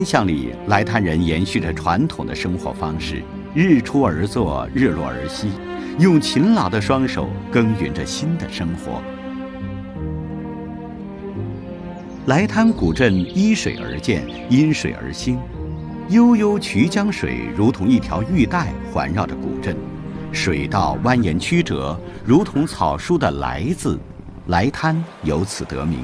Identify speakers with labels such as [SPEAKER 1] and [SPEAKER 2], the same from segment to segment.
[SPEAKER 1] 印象里，来滩人延续着传统的生活方式，日出而作，日落而息，用勤劳的双手耕耘着新的生活。来滩古镇依水而建，因水而兴，悠悠衢江水如同一条玉带环绕着古镇，水道蜿蜒曲折，如同草书的“来”字，来滩由此得名。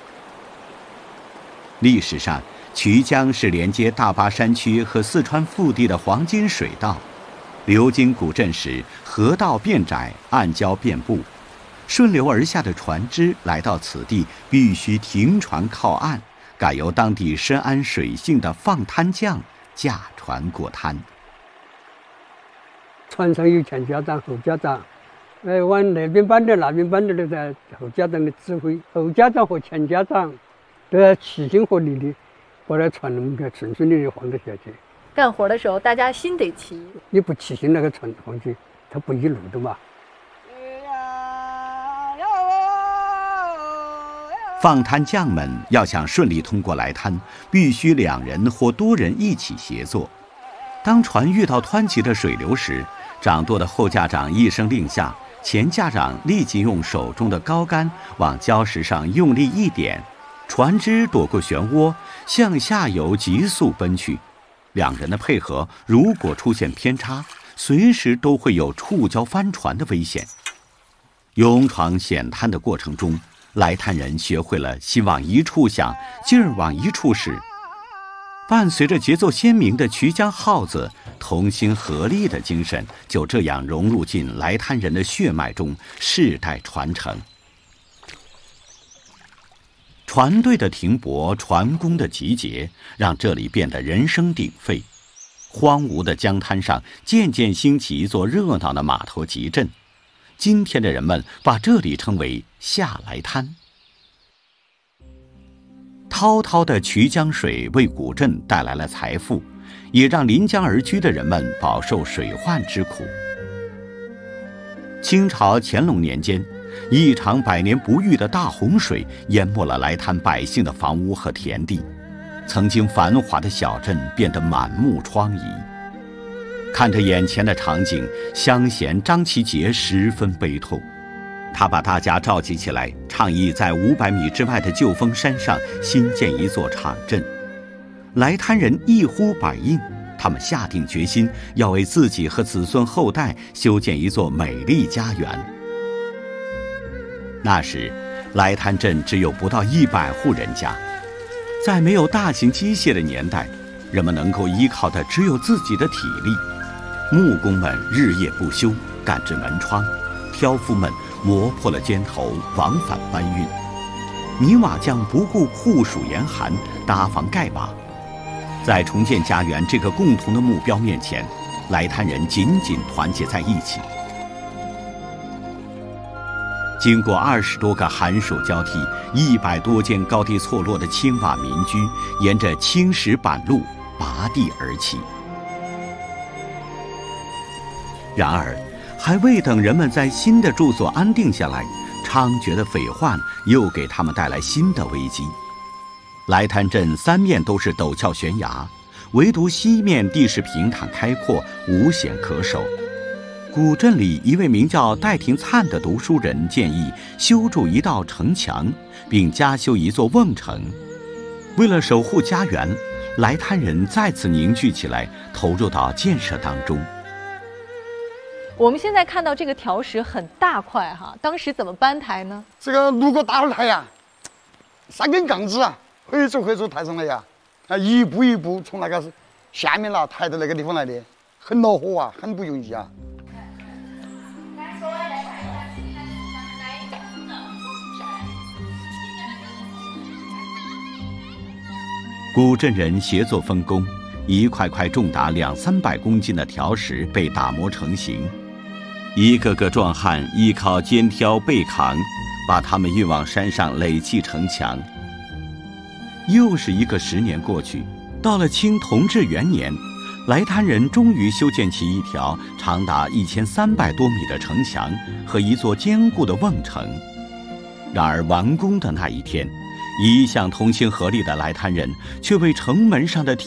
[SPEAKER 1] 历史上，衢江是连接大巴山区和四川腹地的黄金水道，流经古镇时，河道变窄，暗礁遍布，顺流而下的船只来到此地，必须停船靠岸，改由当地深谙水性的放滩匠驾船过滩。
[SPEAKER 2] 船上有前家长、后家长，往那边搬的、那边搬的都在后家长的指挥，后家长和前家长都要齐心合力的把那船能够顺顺利利晃得下去。
[SPEAKER 3] 干活的时候，大家心得齐，
[SPEAKER 2] 你不齐心，那个船晃去，它不一路的嘛。
[SPEAKER 1] 放滩匠们要想顺利通过来滩，必须2人或多人一起协作。当船遇到湍急的水流时，掌舵的后驾长一声令下，前驾长立即用手中的高杆往礁石上用力一点，船只躲过漩涡，向下游急速奔去。2人的配合如果出现偏差，随时都会有触礁翻船的危险。勇闯险滩的过程中，来滩人学会了心往一处想，劲儿往一处使。伴随着节奏鲜明的衢江号子，同心合力的精神就这样融入进来滩人的血脉中，世代传承。船队的停泊，船工的集结，让这里变得人声鼎沸。荒芜的江滩上渐渐兴起一座热闹的码头集镇，今天的人们把这里称为下来滩。滔滔的衢江水为古镇带来了财富，也让临江而居的人们饱受水患之苦。清朝乾隆年间，一场百年不遇的大洪水淹没了来滩百姓的房屋和田地，曾经繁华的小镇变得满目疮痍。看着眼前的场景，乡贤张其杰十分悲痛。他把大家召集起来，倡议在500米之外的旧峰山上新建一座场镇。来滩人一呼百应，他们下定决心要为自己和子孙后代修建一座美丽家园。那时，来滩镇只有不到100户人家，在没有大型机械的年代，人们能够依靠的只有自己的体力。木工们日夜不休，赶制门窗；挑夫们磨破了尖头，往返搬运；泥瓦匠不顾酷暑严寒，搭房盖瓦。在重建家园这个共同的目标面前，来滩人紧紧团结在一起。经过20多个寒暑交替，100多间高低错落的青瓦民居，沿着青石板路拔地而起。然而，还未等人们在新的住所安定下来，猖獗的匪患又给他们带来新的危机。来滩镇3面都是陡峭悬崖，唯独西面地势平坦开阔，无险可守。古镇里一位名叫戴廷灿的读书人建议修筑一道城墙，并加修一座瓮城。为了守护家园，来滩人再次凝聚起来，投入到建设当中。
[SPEAKER 3] 我们现在看到这个条石很大块哈，当时怎么搬抬呢？
[SPEAKER 4] 这个如果大了抬呀，3根杠子啊，合走抬上来呀，一步一步从那个下面啦抬到那个地方来的，很恼火啊，很不容易啊。
[SPEAKER 1] 古镇人协作分工，一块块重达200-300公斤的条石被打磨成型。一个个壮汉依靠肩挑背扛，把它们运往山上垒砌城墙。又是一个10年过去，到了清同治元年，来滩人终于修建起一条长达1300多米的城墙和一座坚固的瓮城。然而完工的那一天，一向同心合力的来滩人却为城门上的